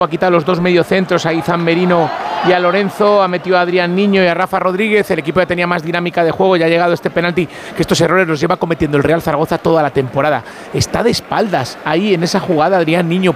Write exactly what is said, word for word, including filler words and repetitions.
Ha quitado los dos mediocentros a Izan Merino y a Lorenzo, ha metido a Adrián Niño y a Rafa Rodríguez. El equipo ya tenía más dinámica de juego, ya ha llegado este penalti, que estos errores los lleva cometiendo el Real Zaragoza toda la temporada. Está de espaldas ahí en esa jugada Adrián Niño,